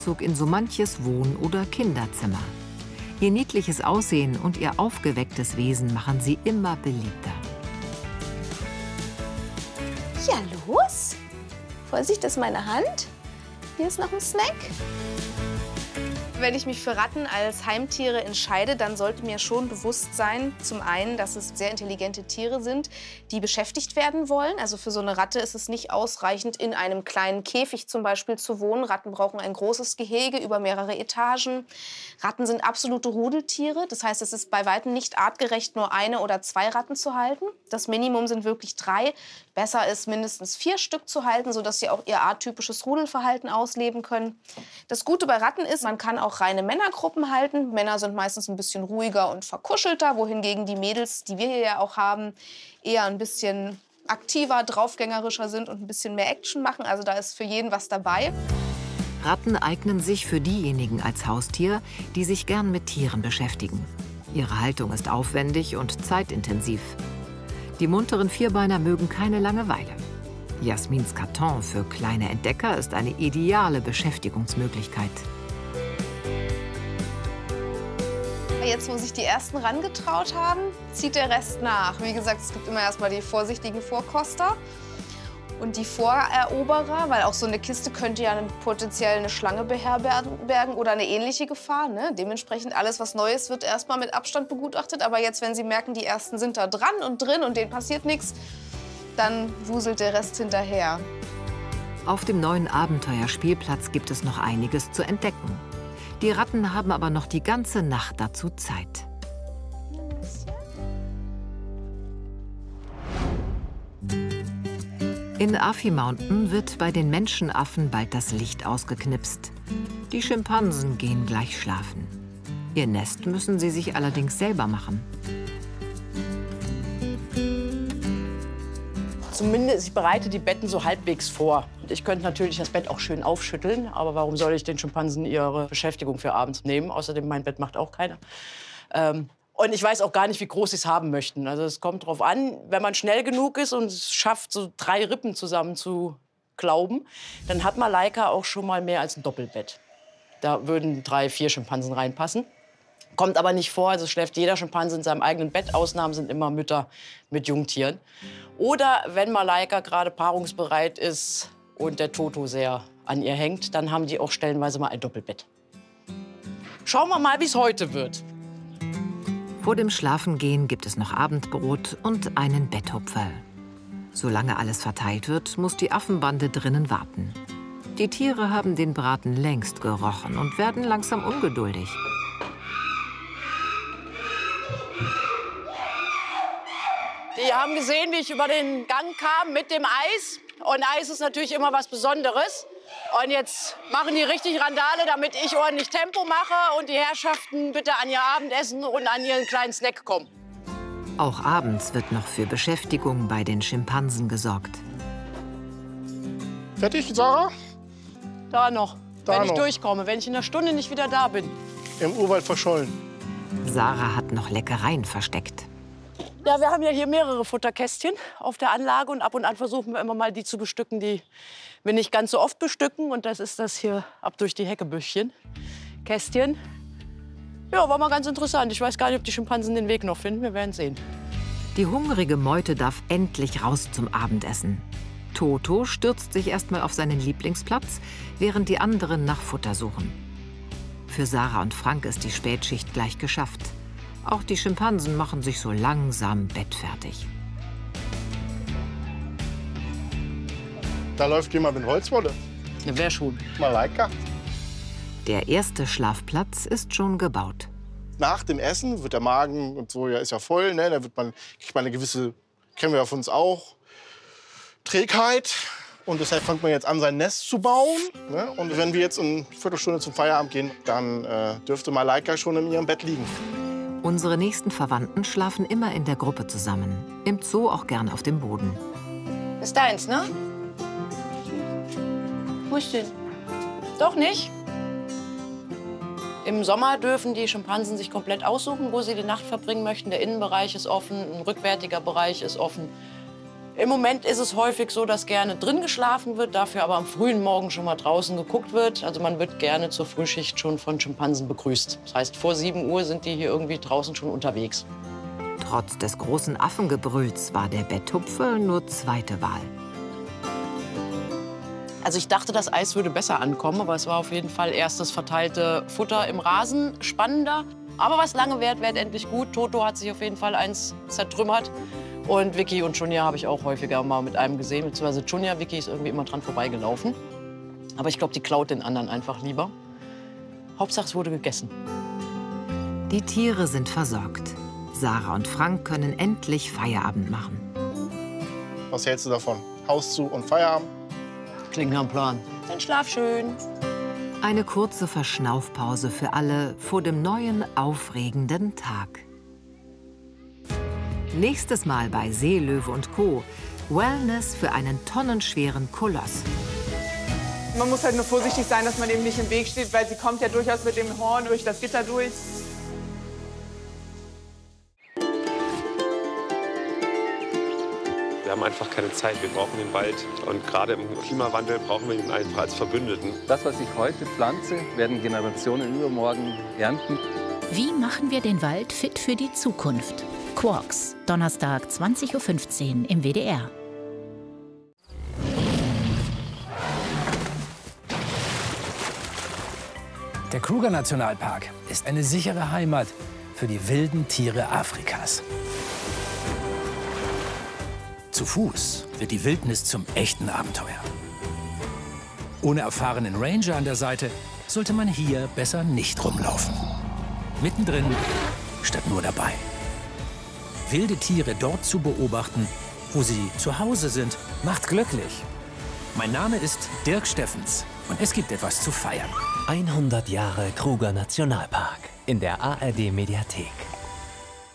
Zug in so manches Wohn- oder Kinderzimmer. Ihr niedliches Aussehen und ihr aufgewecktes Wesen machen sie immer beliebter. Ja, los! Vorsicht, das ist meine Hand. Hier ist noch ein Snack. Wenn ich mich für Ratten als Heimtiere entscheide, dann sollte mir schon bewusst sein, zum einen, dass es sehr intelligente Tiere sind, die beschäftigt werden wollen. Also für so eine Ratte ist es nicht ausreichend, in einem kleinen Käfig zum Beispiel zu wohnen. Ratten brauchen ein großes Gehege über mehrere Etagen. Ratten sind absolute Rudeltiere. Das heißt, es ist bei weitem nicht artgerecht, nur 1 oder 2 Ratten zu halten. Das Minimum sind wirklich 3. Besser ist, mindestens 4 Stück zu halten, sodass sie auch ihr arttypisches Rudelverhalten ausleben können. Das Gute bei Ratten ist, man kann auch reine Männergruppen halten. Männer sind meistens ein bisschen ruhiger und verkuschelter, wohingegen die Mädels, die wir hier ja auch haben, eher ein bisschen aktiver, draufgängerischer sind und ein bisschen mehr Action machen. Also da ist für jeden was dabei. Ratten eignen sich für diejenigen als Haustier, die sich gern mit Tieren beschäftigen. Ihre Haltung ist aufwendig und zeitintensiv. Die munteren Vierbeiner mögen keine Langeweile. Jasmins Karton für kleine Entdecker ist eine ideale Beschäftigungsmöglichkeit. Jetzt, wo sich die Ersten rangetraut haben, zieht der Rest nach. Wie gesagt, es gibt immer erstmal die vorsichtigen Vorkoster und die Voreroberer, weil auch so eine Kiste könnte ja potenziell eine Schlange beherbergen oder eine ähnliche Gefahr. Ne? Dementsprechend alles, was Neues, wird erstmal mit Abstand begutachtet. Aber jetzt, wenn Sie merken, die Ersten sind da dran und drin und denen passiert nichts, dann wuselt der Rest hinterher. Auf dem neuen Abenteuerspielplatz gibt es noch einiges zu entdecken. Die Ratten haben aber noch die ganze Nacht dazu Zeit. In Afi Mountain wird bei den Menschenaffen bald das Licht ausgeknipst. Die Schimpansen gehen gleich schlafen. Ihr Nest müssen sie sich allerdings selber machen. Zumindest, ich bereite die Betten so halbwegs vor. Ich könnte natürlich das Bett auch schön aufschütteln, aber warum soll ich den Schimpansen ihre Beschäftigung für abends nehmen? Außerdem, mein Bett macht auch keiner. Und ich weiß auch gar nicht, wie groß sie es haben möchten. Also es kommt drauf an, wenn man schnell genug ist und es schafft, so 3 Rippen zusammen zu klauben, dann hat Malaika auch schon mal mehr als ein Doppelbett. Da würden 3, 4 Schimpansen reinpassen. Kommt aber nicht vor, also schläft jeder Schimpanse in seinem eigenen Bett. Ausnahmen sind immer Mütter mit Jungtieren. Oder wenn Malaika gerade paarungsbereit ist und der Toto sehr an ihr hängt, dann haben die auch stellenweise mal ein Doppelbett. Schauen wir mal, wie es heute wird. Vor dem Schlafengehen gibt es noch Abendbrot und einen Betthupferl. Solange alles verteilt wird, muss die Affenbande drinnen warten. Die Tiere haben den Braten längst gerochen und werden langsam ungeduldig. Die haben gesehen, wie ich über den Gang kam mit dem Eis. Und Eis ist natürlich immer was Besonderes. Und jetzt machen die richtig Randale, damit ich ordentlich Tempo mache und die Herrschaften bitte an ihr Abendessen und an ihren kleinen Snack kommen. Auch abends wird noch für Beschäftigung bei den Schimpansen gesorgt. Fertig, Sarah? Da noch, Da wenn ich noch. durchkomme, wenn ich in einer Stunde nicht wieder da bin. Im Urwald verschollen. Sarah hat noch Leckereien versteckt. Ja, wir haben ja hier mehrere Futterkästchen auf der Anlage und an versuchen wir immer mal die zu bestücken, die wir nicht ganz so oft bestücken. Und das ist das hier ab durch die Heckebüschchen. Kästchen. Ja, war mal ganz interessant. Ich weiß gar nicht, ob die Schimpansen den Weg noch finden. Wir werden sehen. Die hungrige Meute darf endlich raus zum Abendessen. Toto stürzt sich erstmal auf seinen Lieblingsplatz, während die anderen nach Futter suchen. Für Sarah und Frank ist die Spätschicht gleich geschafft. Auch die Schimpansen machen sich so langsam bettfertig. Da läuft jemand mit Holzwolle. Ja, wer schon? Malaika. Der erste Schlafplatz ist schon gebaut. Nach dem Essen wird der Magen und so, ja, ist ja voll. Ne? Da kriegt man eine gewisse, kennen wir ja von uns auch, Trägheit. Und deshalb fängt man jetzt an, sein Nest zu bauen. Ne? Und wenn wir jetzt in eine Viertelstunde zum Feierabend gehen, dann dürfte Malaika schon in ihrem Bett liegen. Unsere nächsten Verwandten schlafen immer in der Gruppe zusammen. Im Zoo auch gern auf dem Boden. Ist deins, ne? Wo ist denn? Doch nicht? Im Sommer dürfen die Schimpansen sich komplett aussuchen, wo sie die Nacht verbringen möchten. Der Innenbereich ist offen, ein rückwärtiger Bereich ist offen. Im Moment ist es häufig so, dass gerne drin geschlafen wird, dafür aber am frühen Morgen schon mal draußen geguckt wird. Also man wird gerne zur Frühschicht schon von Schimpansen begrüßt. Das heißt, vor 7 Uhr sind die hier irgendwie draußen schon unterwegs. Trotz des großen Affengebrülls war der Betthupferl nur zweite Wahl. Also ich dachte, das Eis würde besser ankommen, aber es war auf jeden Fall erst das verteilte Futter im Rasen spannender. Aber was lange währt, währt endlich gut. Toto hat sich auf jeden Fall eins zertrümmert. Und Vicky und Junior habe ich auch häufiger mal mit einem gesehen. Beziehungsweise Junior, Vicky ist irgendwie immer dran vorbeigelaufen. Aber ich glaube, die klaut den anderen einfach lieber. Hauptsache, es wurde gegessen. Die Tiere sind versorgt. Sarah und Frank können endlich Feierabend machen. Was hältst du davon? Haus zu und Feierabend? Klingt nach einem Plan. Dann schlaf schön. Eine kurze Verschnaufpause für alle vor dem neuen, aufregenden Tag. Nächstes Mal bei Seelöwe und Co. Wellness für einen tonnenschweren Koloss. Man muss halt nur vorsichtig sein, dass man eben nicht im Weg steht, weil sie kommt ja durchaus mit dem Horn durch das Gitter durch. Wir haben einfach keine Zeit. Wir brauchen den Wald. Und gerade im Klimawandel brauchen wir ihn einfach als Verbündeten. Das, was ich heute pflanze, werden Generationen übermorgen ernten. Wie machen wir den Wald fit für die Zukunft? Quarks, Donnerstag 20:15 Uhr im WDR. Der Kruger-Nationalpark ist eine sichere Heimat für die wilden Tiere Afrikas. Zu Fuß wird die Wildnis zum echten Abenteuer. Ohne erfahrenen Ranger an der Seite sollte man hier besser nicht rumlaufen. Mittendrin statt nur dabei. Wilde Tiere dort zu beobachten, wo sie zu Hause sind, macht glücklich. Mein Name ist Dirk Steffens und es gibt etwas zu feiern. 100 Jahre Kruger Nationalpark in der ARD Mediathek.